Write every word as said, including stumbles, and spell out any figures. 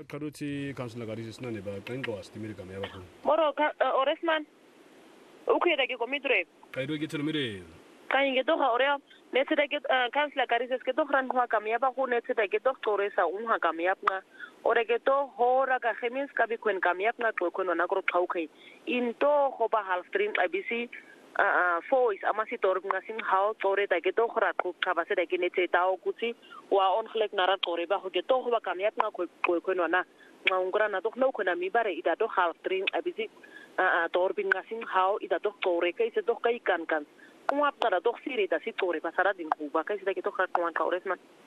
karuti councillor Garis nane ba kango astimiri kamya ba. Moro Oresman. Okay, da ke komidre. Kaido ke tsolomire. Kainge to ha ore netse da ke councillor Garis ke to ran ho kamya ba go netse da ke to toresa un ha kamya nga. Ore ke to hora ka khemis ka bi kwen kamya nga to kwen na gro tlhauke. Into go ba half stream abc uh voice amasi tor nga sing how tore da ke to khra ko ka ba se da ke netse tao kutsi wa on khlek na ra tore ba go ke to go ba kamya nga ko kwen na nga ungura na to no khona mi bare ida to half stream abc uh tor bin nga sing how ida to tore ke se to kai kan kan kuma para to siri da si tore ba sara din ku ba kai se da ke to khra ko an ka Oresman.